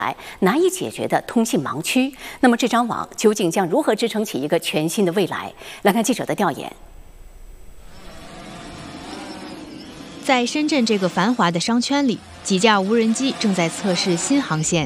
难以解决的通信盲区。那么这张网究竟将如何支撑起一个全新的未来？来看记者的调研。 在深圳这个繁华的商圈里，几架无人机正在测试新航线。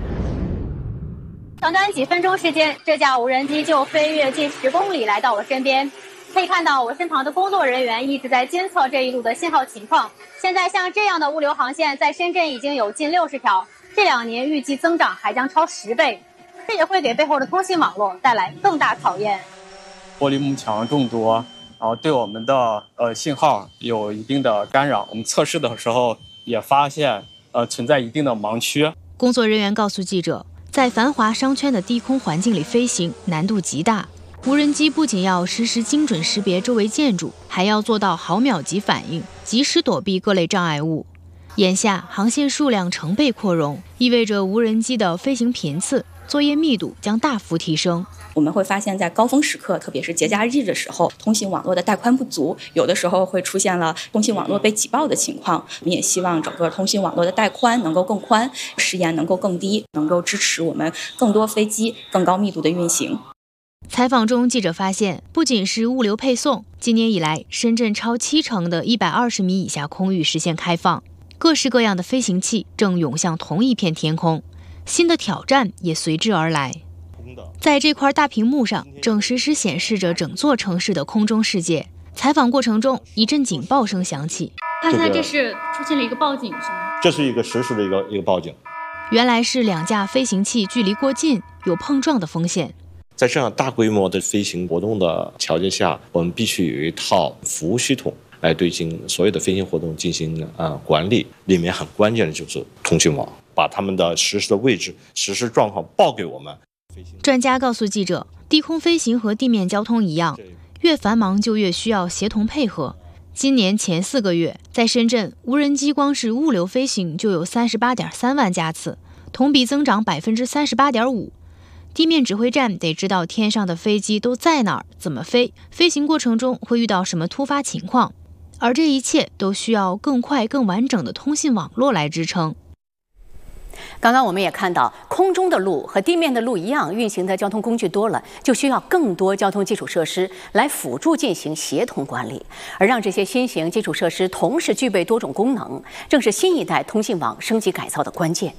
短短几分钟时间，这架无人机就飞越近10公里来到我身边。可以看到我身旁的工作人员一直在监测这一路的信号情况。现在像这样的物流航线在深圳已经有近60条，这2年预计增长还将超10倍，这也会给背后的通信网络带来更大考验。 玻璃幕墙众多，然后对我们的信号有一定的干扰。我们测试的时候也发现存在一定的盲区。 工作人员告诉记者，在繁华商圈的低空环境里飞行难度极大。无人机不仅要实时精准识别周围建筑，还要做到毫秒级反应，及时躲避各类障碍物。眼下航线数量成倍扩容，意味着无人机的飞行频次、作业密度将大幅提升。 我们会发现在高峰时刻，特别是节假日的时候，通信网络的带宽不足，有的时候会出现了通信网络被挤爆的情况。我们也希望整个通信网络的带宽能够更宽，时延能够更低，能够支持我们更多飞机更高密度的运行。 采访中，记者发现，不仅是物流配送，今年以来，深圳超70%的120米以下空域实现开放，各式各样的飞行器正涌向同一片天空，新的挑战也随之而来。在这块大屏幕上，正实时显示着整座城市的空中世界。采访过程中，一阵警报声响起。 看起来这是出现了一个报警，是吗？ 这是一个实时的一个报警。 原来是2架飞行器距离过近，有碰撞的风险。 在这样大规模的飞行活动的条件下，我们必须有一套服务系统来对所有的飞行活动进行管理。里面很关键的就是通信网，把他们的实时的位置、实时状况报给我们。 专家告诉记者，低空飞行和地面交通一样，越繁忙就越需要协同配合。今年前4个月，在深圳，无人机光是物流飞行就有38.3万架次，同比增长38.5%。地面指挥站得知道天上的飞机都在哪儿，怎么飞，飞行过程中会遇到什么突发情况，而这一切都需要更快、更完整的通信网络来支撑。 刚刚我们也看到，空中的路和地面的路一样，运行的交通工具多了，就需要更多交通基础设施来辅助进行协同管理。而让这些新型基础设施同时具备多种功能，正是新一代通信网升级改造的关键。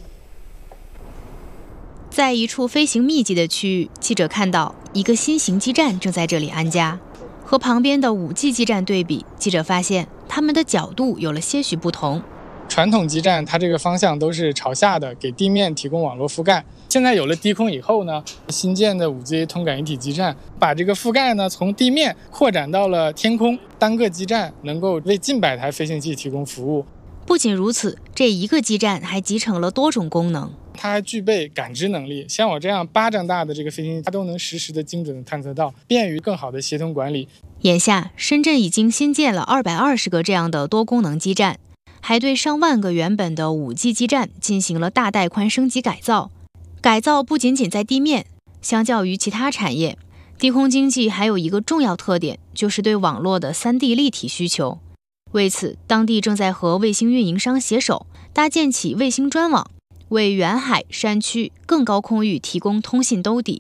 在一处飞行密集的区域，记者看到一个新型基站正在这里安家。和旁边的5G 基站对比，记者发现它们的角度有了些许不同。 传统基站它这个方向都是朝下的，给地面提供网络覆盖。现在有了低空以后呢，新建的5G 通感一体基站把这个覆盖呢从地面扩展到了天空，单个基站能够为近100台飞行器提供服务。 不仅如此，这一个基站还集成了多种功能。 它还具备感知能力，像我这样巴掌大的这个飞行器，它都能实时的精准的探测到，便于更好的协同管理。 眼下，深圳已经新建了220个这样的多功能基站，还对上万个原本的5G 基站进行了大带宽升级改造。改造不仅仅在地面，相较于其他产业，低空经济还有一个重要特点，就是对网络的3D 立体需求。为此，当地正在和卫星运营商携手，搭建起卫星专网，为远海、山区、更高空域提供通信兜底。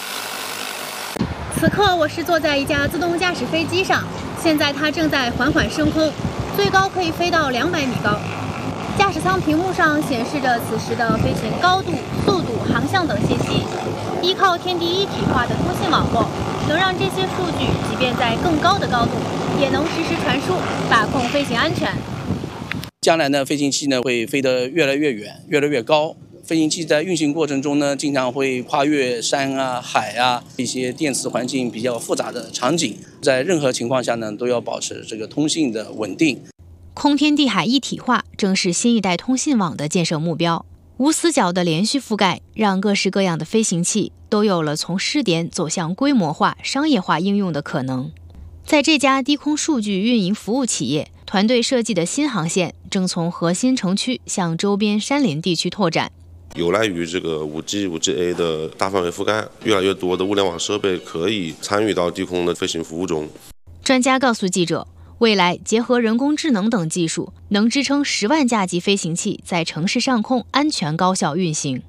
此刻我是坐在一架自动驾驶飞机上，现在它正在缓缓升空，最高可以飞到200米高。驾驶舱屏幕上显示着此时的飞行高度、速度、航向等信息。依靠天地一体化的通信网络，能让这些数据即便在更高的高度，也能实时传输，把控飞行安全。 将来呢，飞行器呢会飞得越来越远、越来越高。飞行器在运行过程中呢，经常会跨越山啊、海啊一些电磁环境比较复杂的场景，在任何情况下呢，都要保持这个通信的稳定。 空天地海一体化正是新一代通信网的建设目标。无死角的连续覆盖，让各式各样的飞行器都有了从试点走向规模化、商业化应用的可能。在这家低空数据运营服务企业，团队设计的新航线正从核心城区向周边山林地区拓展。 有赖于这个5G、5G-A 的大范围覆盖，越来越多的物联网设备可以参与到低空的飞行服务中。 专家告诉记者，未来结合人工智能等技术，能支撑10万架级飞行器在城市上空安全高效运行。